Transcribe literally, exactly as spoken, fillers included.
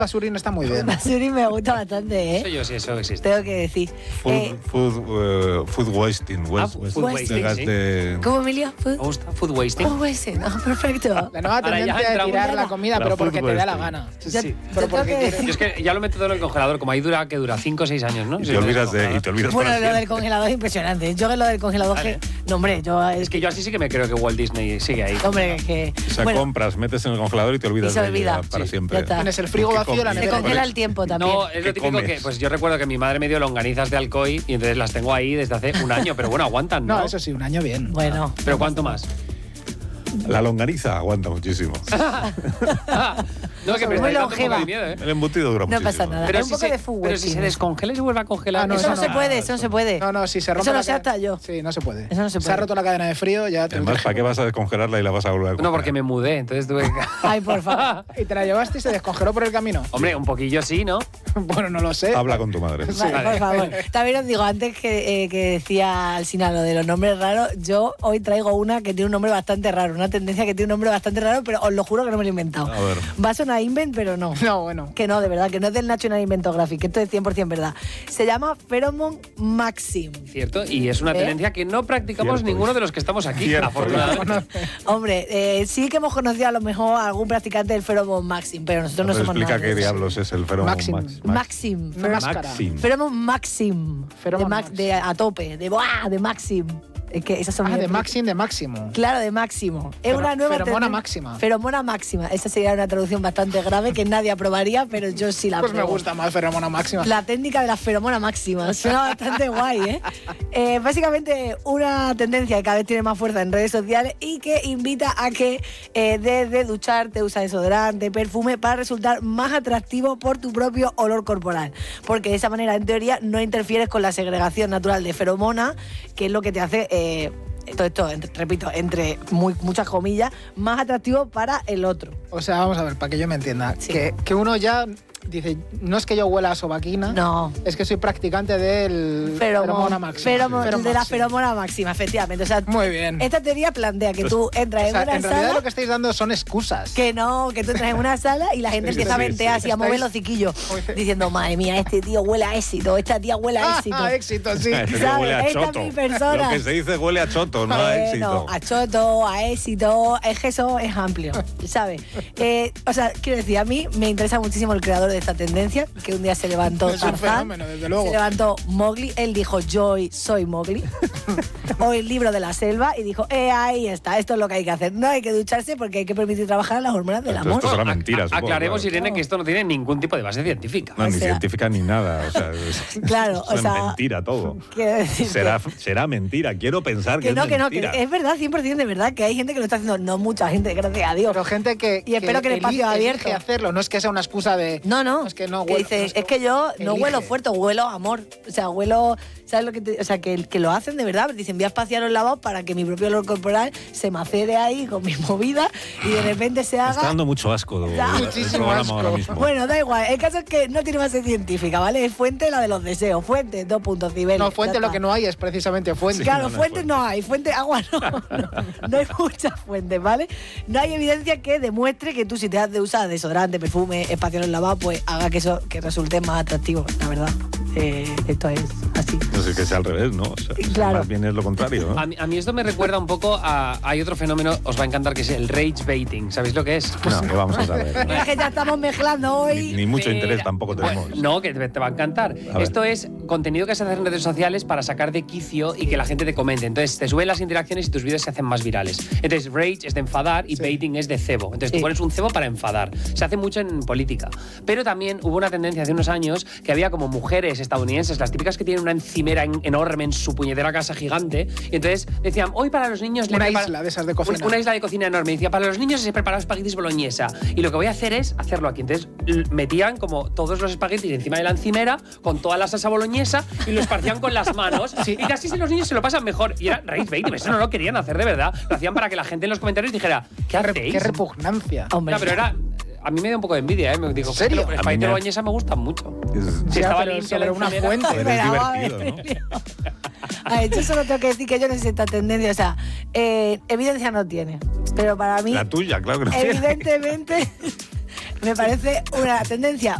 Basurín está muy bien. Basurín me gusta bastante, ¿eh? Eso yo sí, eso existe. Tengo que decir. Food, Eh, food, uh, food wasting. Ah, West, food west, wasting, gas sí. de... ¿Cómo, Emilio? Me gusta food wasting. Food wasting, oh, perfecto. La nueva Ahora ya tendencia de entramos tirar en la la- comida, la pero food porque te da la wasting. gana. Yo- Sí. Pero yo porque tengo que quieres. Yo es que ya lo meto todo en el congelador, como ahí dura, que dura cinco o seis años, ¿no? Y Sí, te en el olvidas de... Y congelador. te olvidas Bueno, para lo del siempre. congelador es impresionante. Yo que lo del congelador... Vale. que- No, hombre, yo... Es que yo así sí que me creo que Walt Disney sigue ahí. Hombre, que... O sea, bueno, compras, metes en el congelador y te olvidas Y se de olvida. ella para Sí, siempre. ya está. Tienes el frigo ¿Qué vacío, la comes? se nevera. congela el tiempo también. No, es lo ¿Qué típico comes? que, pues yo recuerdo que mi madre me dio longanizas de Alcoy y entonces las tengo ahí desde hace un año, pero bueno, aguantan, ¿no? No, eso sí, un año bien. Bueno. ¿Pero cuánto más? La longaniza aguanta muchísimo. No, que me Muy estáis dando un poco longeva. de miedo, ¿eh? El embutido dura No muchísimo. pasa nada. Pero Es un si, poco se, de food pero si wasting. se descongela y se vuelve a congelar. Ah, no, Eso no eso se no. puede, eso no se puede. No, no, si se rompe Eso la lo sé cadena- hasta yo. Sí, no se puede. Eso no se Se puede. ha roto la cadena de frío, ya te Además, ¿para qué vas a descongelarla y la vas a volver a congelar? No, porque me mudé, entonces tuve que... Ay, por favor. ¿Y te la llevaste y se descongeló por el camino? Hombre, un poquillo sí, ¿no? Bueno, no lo sé. Habla con tu madre. Vale, Vale. por favor. También os digo, antes que, eh, que decía Alsina lo de los nombres raros, yo hoy traigo una que tiene un nombre bastante raro, una tendencia que tiene un nombre bastante raro, pero os lo juro que no me lo he inventado. A ver. Va a sonar invent, pero no. No, bueno. Que no, de verdad, que no es del National Inventographic, que esto es cien por ciento verdad. Se llama Pheromone Maxim. Cierto, y es una ¿Eh? tendencia que no practicamos Cierto. ninguno de los que estamos aquí, Cierto. afortunadamente. Hombre, eh, sí que hemos conocido a lo mejor a algún practicante del Pheromone Maxim, pero nosotros no Pero somos explica nada de qué eso. diablos es el feromón Maxim. Max. Maxim. Una máscara. Maxim. Pheromone Maxim. Pheromone de, Max, Maxim. de a tope, de ¡buah! De Maxim. Es que esas son Ah, mis- de Maxim, de Máximo. Claro, de máximo. Es Fero- una nueva feromona tendencia- máxima. Feromona máxima. Esa sería una traducción bastante grave que nadie aprobaría, pero yo sí la Pues me apruebo. gusta más feromona máxima. La técnica de la feromona máxima. Suena bastante guay, ¿eh? ¿eh? Básicamente, una tendencia que cada vez tiene más fuerza en redes sociales y que invita a que eh, desde ducharte, usa desodorante, perfume, para resultar más atractivo por tu propio olor corporal. Porque de esa manera, en teoría, no interfieres con la segregación natural de feromona, que es lo que te hace... Eh, todo esto, entre- repito, entre muy, muchas comillas, más atractivo para el otro. O sea, vamos a ver, para que yo me entienda. Sí. Que, que uno ya dice, no es que yo huela a sobaquina, No. es que soy practicante del Feromona feromona máxima. Feromo- Feromona de la máxima. feromona máxima, efectivamente. O sea, Muy bien. esta teoría plantea que tú entras O en sea, una en realidad sala... lo que estáis dando son excusas. Que no, que tú entras en una sala y la gente Sí, empieza sí, a ventear sí. así, a mover Estáis- los ciquillos, Como dice- diciendo, madre mía, este tío huele a éxito, esta tía huele a éxito. Ah, éxito, sí. Este tío ¿Sabes? huele a Esta choto. es mi persona. Lo que se dice huele a choto, no a Bueno, éxito. a choto, a éxito, es que eso es amplio, ¿sabes? Eh, o sea, quiero decir, a mí me interesa muchísimo el creador de esta tendencia, que un día se levantó Es un Tarzán, fenómeno, desde luego. se levantó Mowgli, él dijo, yo hoy soy Mowgli, hoy el libro de la selva, y dijo, eh, ahí está, esto es lo que hay que hacer. No hay que ducharse porque hay que permitir trabajar las hormonas del Esto- amor. esto será mentira, supongo, Aclaremos, claro. Irene, que esto no tiene ningún tipo de base científica. No, O ni sea- científica ni nada. O sea, es, Claro, o es sea, mentira todo. Quiero decir Será, será mentira. Quiero pensar que, que no, es que no, que mentira. es verdad, cien por ciento de verdad, que hay gente que lo está haciendo, no mucha gente, gracias a Dios. Pero gente que, Y espero que el espacio eli- abierto. elige hacerlo, no es que sea una excusa de... No, no. Es que no que huelo- dice, no, es que yo no elige. huelo fuerte, huelo a amor. O sea, huelo, ¿sabes lo que te- o sea, que, que lo hacen de verdad? Dicen, voy a espaciar los lavados para que mi propio olor corporal se macere ahí con mis movidas y de repente se Me está haga... dando mucho asco. Ya. el Muchísimo programa asco. ahora mismo. Bueno, da igual, el caso es que no tiene base científica, ¿vale? Es fuente la de los deseos, fuente, dos puntos, cibeles. No, fuente ya lo está. que no hay es precisamente fuente. Claro, no, no hay fuentes fuente. no hay, fuente agua no, no, no hay muchas fuentes, ¿vale? No hay evidencia que demuestre que tú si te has de usar desodorante, perfume, espacio en el lavado, pues haga que eso que resulte más atractivo, la verdad. Eh, esto es así. No sé, que sea al revés, ¿no? O sea, Claro. Más bien es lo contrario, ¿no? A mí, a mí esto me recuerda un poco a... Hay otro fenómeno, os va a encantar, que es el rage baiting. ¿Sabéis lo que es? No, que vamos a saber. Es que ya estamos mezclando Ni, hoy. ni mucho Mira, interés tampoco tenemos. Bueno, no, que te, te va a encantar. A ver. Esto es contenido que se hace en redes sociales para sacar de quicio y que la gente te comente. Entonces, te suben las interacciones y tus vídeos se hacen más virales. Entonces, rage es de enfadar y Sí. baiting es de cebo. Entonces, Sí. tú pones un cebo para enfadar. Se hace mucho en política. Pero también hubo una tendencia hace unos años que había como mujeres estadounidenses, las típicas que tienen una encimera en- enorme en su puñetera casa gigante. Y entonces decían, hoy para los niños... le Una prepara- isla de esas de cocina. Una, una isla de cocina enorme. Y decía, para los niños se prepara espaguetis boloñesa. Y lo que voy a hacer es hacerlo aquí. Entonces l- metían como todos los espaguetis encima de la encimera con toda la salsa boloñesa y lo esparcían con las manos. Y casi si los niños se lo pasan mejor. Y era rage baiting. Eso no lo querían hacer de verdad. Lo hacían para que la gente en los comentarios dijera, ¿qué Qué, re- hacéis? qué repugnancia. Hombre, No, pero era... A mí me da un poco de envidia, ¿eh? Me digo, ¿En serio? Los A mí espaguetis me- boloñesa me gustan mucho. Es- Si Ya, estaba pero limpia la sobre una encimera. fuente. Joder, es Pero vamos a ver, divertido, ¿no? A ver, yo solo tengo que decir que yo no sé esta tendencia. O sea, eh, evidencia no tiene. Pero para mí, La tuya, claro que no tiene. evidentemente, Me parece una tendencia